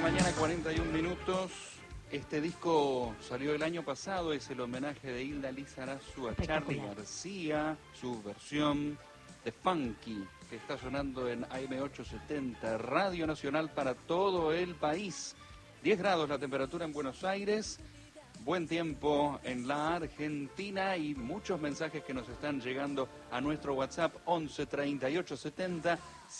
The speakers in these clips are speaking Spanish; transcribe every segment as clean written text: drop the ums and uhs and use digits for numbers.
mañana, 41 minutos. Este disco salió el año pasado, es el homenaje de Hilda Lizarazu a Charly García, su versión de Funky, que está sonando en AM870, Radio Nacional para todo el país. 10 grados la temperatura en Buenos Aires, buen tiempo en la Argentina y muchos mensajes que nos están llegando a nuestro WhatsApp 11 38 70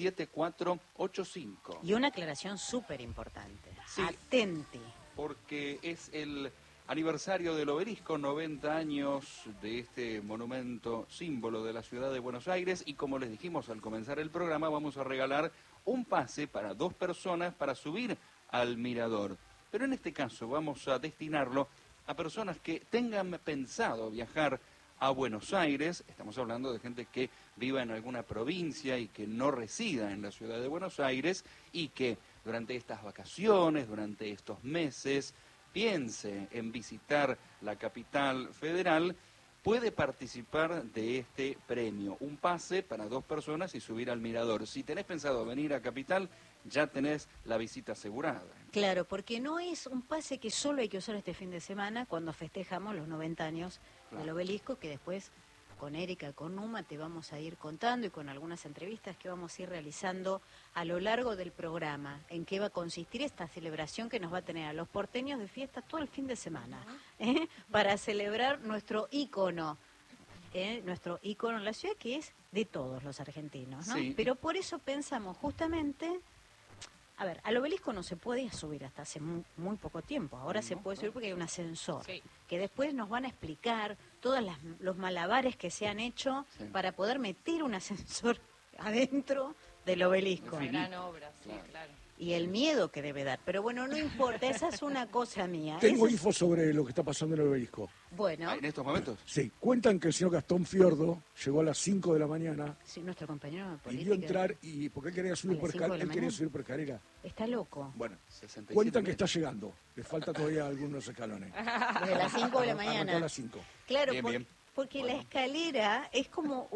7485. Y una aclaración súper importante. Sí, atente. Porque es el aniversario del Obelisco, 90 años de este monumento símbolo de la ciudad de Buenos Aires, y como les dijimos al comenzar el programa, vamos a regalar un pase para 2 personas para subir al mirador. Pero en este caso vamos a destinarlo a personas que tengan pensado viajar a Buenos Aires. Estamos hablando de gente que viva en alguna provincia y que no resida en la ciudad de Buenos Aires y que durante estas vacaciones, durante estos meses, piense en visitar la capital federal, puede participar de este premio. Un pase para 2 personas y subir al mirador. Si tenés pensado venir a Capital, ya tenés la visita asegurada. Claro, porque no es un pase que solo hay que usar este fin de semana cuando festejamos los 90 años del Obelisco, que después con Erika, con Numa, te vamos a ir contando y con algunas entrevistas que vamos a ir realizando a lo largo del programa, en qué va a consistir esta celebración que nos va a tener a los porteños de fiesta todo el fin de semana, para celebrar nuestro ícono en la ciudad, que es de todos los argentinos, ¿no? Sí. Pero por eso pensamos justamente... A ver, al Obelisco no se podía subir hasta hace muy poco tiempo. Ahora se puede subir porque hay un ascensor. Sí. Que después nos van a explicar todos los malabares que se han hecho para poder meter un ascensor adentro del Obelisco. Una gran obra, sí, claro. Y el miedo que debe dar. Pero bueno, no importa, esa es una cosa mía. Tengo info sobre lo que está pasando en el Obelisco. Bueno. ¿En estos momentos? Sí, cuentan que el señor Gastón Fiordo llegó a las 5 de la mañana. Sí, nuestro compañero de política. Y vio entrar, porque él quería subir por escalera. Está loco. Bueno, cuentan que está llegando. Le falta todavía algunos escalones. Desde las 5 de la mañana. A las 5. Claro, bien. Porque la escalera es como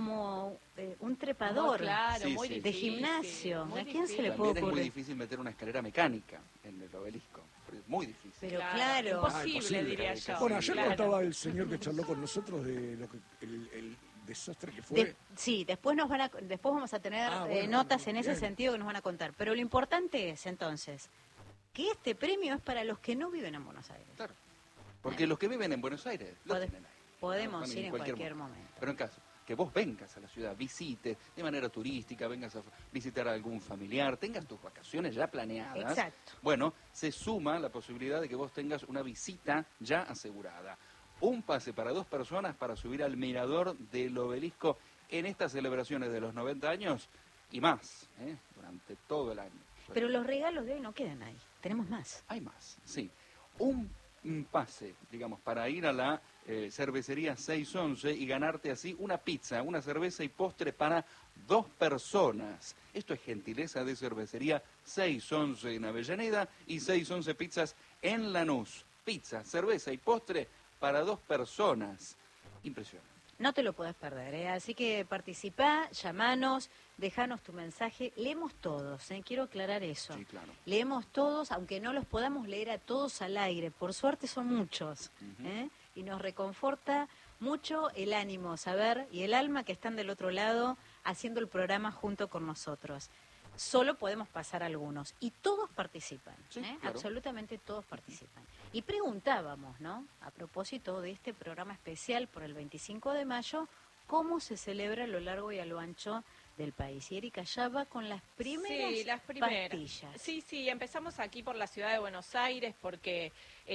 un trepador, claro, muy de gimnasio. Muy ¿A quién se le También puede ocurrir? es muy difícil meter una escalera mecánica en el Obelisco. Es muy difícil. Pero claro. Imposible, diría yo. Bueno, ayer contaba el señor que charló con nosotros de lo que el desastre que fue. Sí, después vamos a tener notas en ese sentido que nos van a contar. Pero lo importante es, entonces, que este premio es para los que no viven en Buenos Aires. Claro. Porque los que viven en Buenos Aires lo tienen ahí. Podemos ir en cualquier momento. Pero en caso que vos vengas a la ciudad, visites de manera turística, vengas a visitar a algún familiar, tengas tus vacaciones ya planeadas. Exacto. Bueno, se suma la posibilidad de que vos tengas una visita ya asegurada. Un pase para 2 personas para subir al mirador del Obelisco en estas celebraciones de los 90 años y más, durante todo el año. Pero los regalos de hoy no quedan ahí, tenemos más. Hay más, sí. Un pase, digamos, para ir a la cervecería 611 y ganarte así una pizza, una cerveza y postre para 2 personas. Esto es gentileza de cervecería 611 en Avellaneda y 611 Pizzas en Lanús. Pizza, cerveza y postre para 2 personas. Impresionante. No te lo puedes perder, ¿eh? Así que participá, llamanos, dejanos tu mensaje. Leemos todos, quiero aclarar eso. Sí, claro. Leemos todos, aunque no los podamos leer a todos al aire. Por suerte son muchos, y nos reconforta mucho el ánimo, saber, y el alma que están del otro lado haciendo el programa junto con nosotros. Solo podemos pasar algunos, y todos participan, Claro. Absolutamente todos participan. Y preguntábamos, ¿no?, a propósito de este programa especial por el 25 de mayo, ¿cómo se celebra a lo largo y a lo ancho del país? Y Erika ya va con las primeras, pastillas. Sí, empezamos aquí por la ciudad de Buenos Aires porque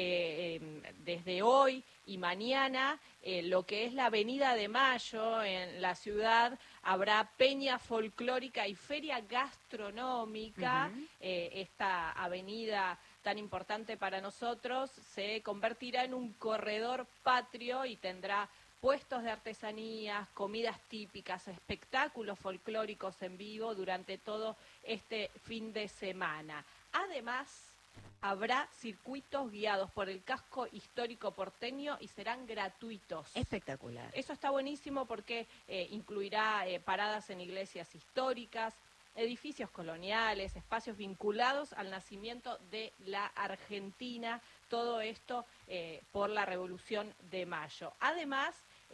desde hoy y mañana lo que es la Avenida de Mayo en la ciudad habrá peña folclórica y feria gastronómica. Esta avenida tan importante para nosotros se convertirá en un corredor patrio y tendrá puestos de artesanías, comidas típicas, espectáculos folclóricos en vivo durante todo este fin de semana. Además, habrá circuitos guiados por el casco histórico porteño y serán gratuitos. Espectacular. Eso está buenísimo porque incluirá paradas en iglesias históricas, edificios coloniales, espacios vinculados al nacimiento de la Argentina, todo esto por la Revolución de Mayo. Además,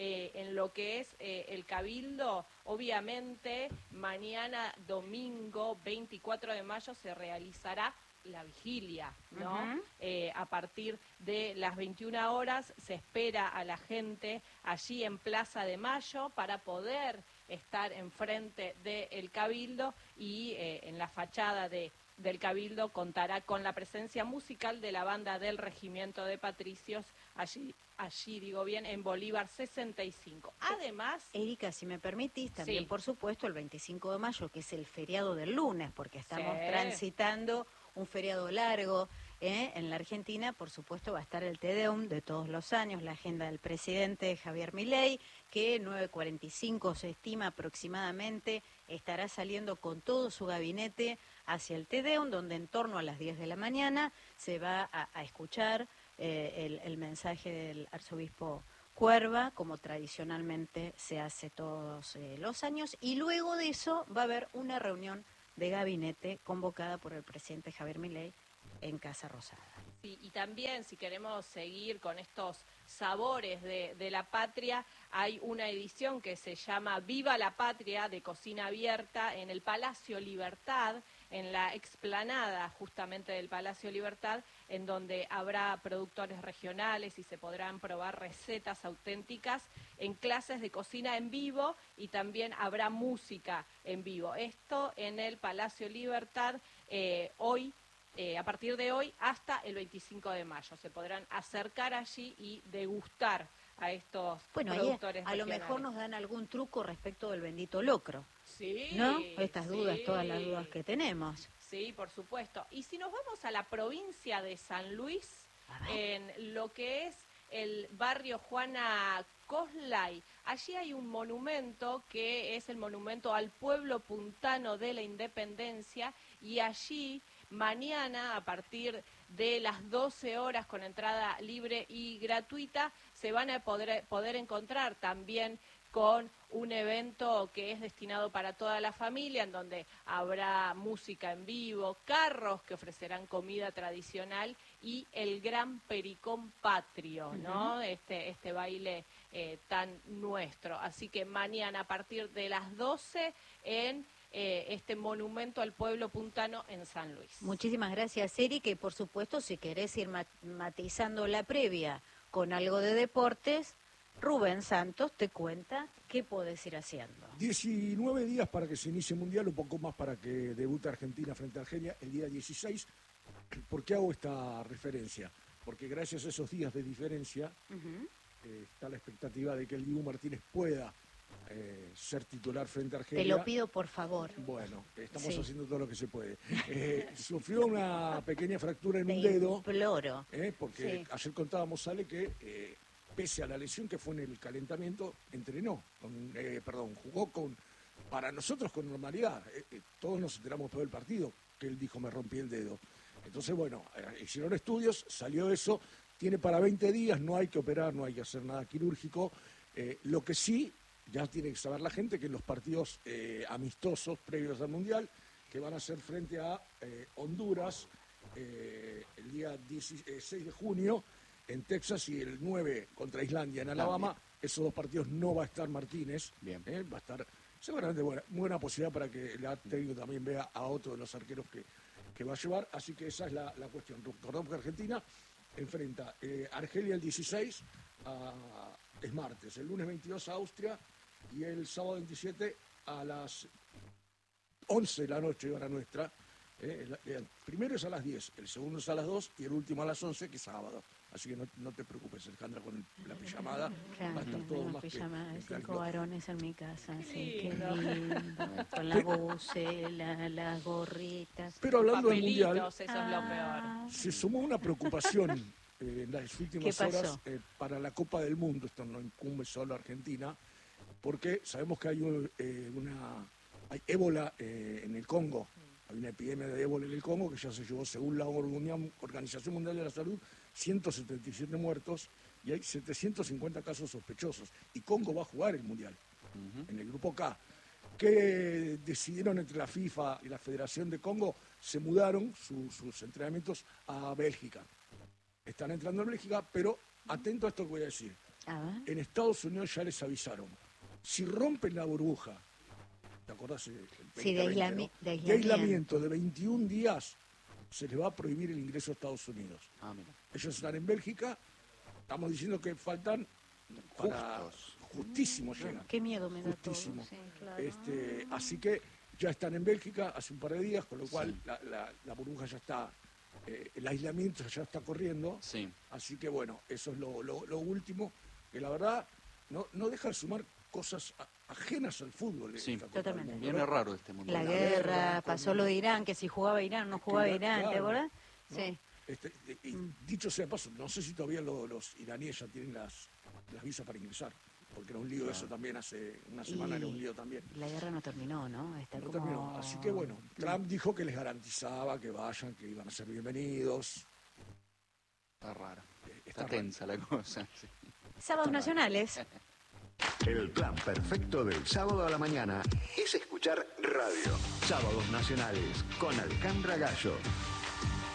en lo que es el Cabildo, obviamente mañana domingo 24 de mayo se realizará la vigilia, ¿no? A partir de las 21 horas se espera a la gente allí en Plaza de Mayo para poder estar enfrente del Cabildo y en la fachada del Cabildo contará con la presencia musical de la banda del Regimiento de Patricios, allí digo bien, en Bolívar 65. Además... Erika, si me permitís, también sí. por supuesto el 25 de mayo, que es el feriado del lunes, porque estamos Sí. transitando un feriado largo en la Argentina, por supuesto va a estar el Te Deum de todos los años, la agenda del presidente Javier Milei, que 9:45 se estima aproximadamente estará saliendo con todo su gabinete hacia el Te Deum, donde en torno a las 10 de la mañana se va a escuchar el mensaje del arzobispo Cuerva, como tradicionalmente se hace todos los años, y luego de eso va a haber una reunión de gabinete convocada por el presidente Javier Milei en Casa Rosada. Sí, y también, si queremos seguir con estos sabores de la patria, hay una edición que se llama Viva la Patria, de cocina abierta, en el Palacio Libertad, en la explanada justamente del Palacio Libertad, en donde habrá productores regionales y se podrán probar recetas auténticas en clases de cocina en vivo, y también habrá música en vivo. Esto en el Palacio Libertad hoy. A partir de hoy hasta el 25 de mayo. Se podrán acercar allí y degustar a estos productores a lo mejor nos dan algún truco respecto del bendito locro. Sí, ¿No? Estas sí. dudas, todas las dudas que tenemos. Sí, por supuesto. Y si nos vamos a la provincia de San Luis, en lo que es el barrio Juana Coslay, allí hay un monumento que es el monumento al pueblo puntano de la Independencia, y allí mañana, a partir de las 12 horas, con entrada libre y gratuita, se van a poder encontrar también con un evento que es destinado para toda la familia, en donde habrá música en vivo, carros que ofrecerán comida tradicional y el gran pericón patrio, ¿no? Este baile tan nuestro. Así que mañana, a partir de las 12, en este monumento al pueblo puntano en San Luis. Muchísimas gracias, Eri, que por supuesto, si querés ir matizando la previa con algo de deportes, Rubén Santos te cuenta qué podés ir haciendo. 19 días para que se inicie el Mundial, un poco más para que debute Argentina frente a Argelia el día 16. ¿Por qué hago esta referencia? Porque gracias a esos días de diferencia está la expectativa de que el Dibu Martínez pueda ser titular frente a Argelia. Te lo pido, por favor. Bueno, estamos haciendo todo lo que se puede. Sufrió una pequeña fractura en un dedo. Imploro. Porque ayer contábamos, Ale, que pese a la lesión que fue en el calentamiento, entrenó, jugó para nosotros con normalidad. Todos nos enteramos después del partido que él dijo: me rompí el dedo. Entonces, bueno, hicieron estudios, salió eso, tiene para 20 días, no hay que operar, no hay que hacer nada quirúrgico. Lo que sí, ya tiene que saber la gente, que en los partidos amistosos previos al Mundial, que van a ser frente a Honduras el día 6 de junio en Texas y el 9 contra Islandia en Alabama, esos dos partidos no va a estar Martínez. Bien. Va a estar seguramente buena posibilidad para que el técnico también vea a otro de los arqueros que va a llevar. Así que esa es la cuestión. Recordamos que Argentina enfrenta Argelia el 16, es martes, el lunes 22 a Austria, y el sábado 27 a las 11 de la noche, hora nuestra. El primero es a las 10, el segundo es a las 2 y el último a las 11, que es sábado. Así que no te preocupes, Alejandra, con la pijamada. Claro, va a estar todo más pijamada de 5 claro. varones en mi casa, sí, qué lindo. lindo. Con la bucela, las gorritas. Pero hablando del Mundial, Eso es lo peor. se sumó una preocupación en las últimas horas para la Copa del Mundo. Esto no incumbe solo a Argentina, porque sabemos que hay ébola en el Congo. Hay una epidemia de ébola en el Congo que ya se llevó, según la Organización Mundial de la Salud, 177 muertos, y hay 750 casos sospechosos. Y Congo va a jugar el Mundial en el grupo K. que decidieron entre la FIFA y la Federación de Congo, se mudaron sus entrenamientos a Bélgica. Están entrando en Bélgica, pero atento a esto que voy a decir. En Estados Unidos ya les avisaron. Si rompen la burbuja, ¿te acordás? Sí, de aislamiento de 21 días, se les va a prohibir el ingreso a Estados Unidos. Mira. Ellos están en Bélgica, estamos diciendo que faltan para... Justísimo llega. Qué miedo me da justísimo. todo. Sí, claro. Así que ya están en Bélgica hace un par de días, con lo cual la burbuja ya está, el aislamiento ya está corriendo. Sí. Así que bueno, eso es lo último, que la verdad no deja de sumar cosas ajenas al fútbol. Sí, totalmente. Viene raro este mundo. La guerra, pasó lo de Irán, que si jugaba Irán, no jugaba Irán, claro, ¿te acordás? ¿no? Sí. Y dicho sea paso, no sé si todavía los iraníes ya tienen las visas para ingresar, porque era un lío eso también, hace una semana era un lío también. La guerra no terminó, ¿no? Terminó. Así que bueno, Trump dijo que les garantizaba que vayan, que iban a ser bienvenidos. Está raro. Está tensa la cosa. Sí. Sábados nacionales. El plan perfecto del sábado a la mañana es escuchar radio. Sábados nacionales con Alejandra Gallo.